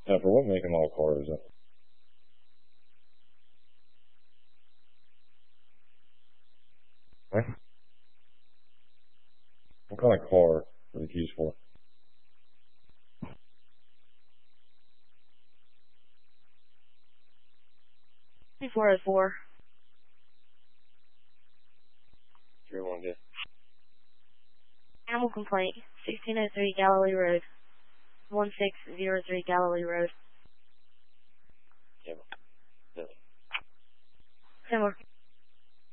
Yeah, for what make and model car is it? What? What kind of car are the keys for? 2404. 3-1, good. Animal complaint. 1603 Galilee Road. 1603 Galilee Road. Yeah. Yeah. 10 more.